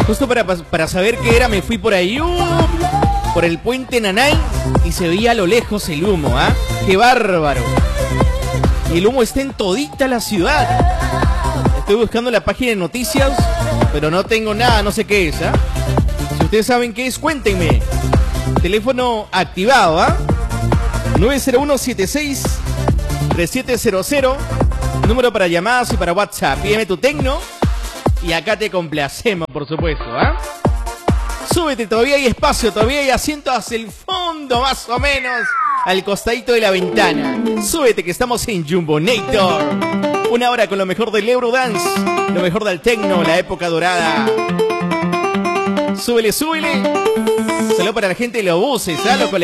Justo para saber qué era, me fui por ahí, por el puente Nanay, y se veía a lo lejos el humo, ¿ah? ¡Qué bárbaro! Y el humo está en todita la ciudad. Estoy buscando la página de noticias, pero no tengo nada, no sé qué es, ¿ah? Si ustedes saben qué es, cuéntenme. Teléfono activado, ¿ah? 901-76-3700. Número para llamadas y para WhatsApp. Pídeme tu tecno y acá te complacemos, por supuesto, ¿ah? Súbete, todavía hay espacio, todavía hay asiento hacia el fondo, más o menos, al costadito de la ventana. Súbete que estamos en Jumbonator. Una hora con lo mejor del Eurodance, lo mejor del tecno, la época dorada. Súbele, súbele. Saludos para la gente de los buses, ¿ah?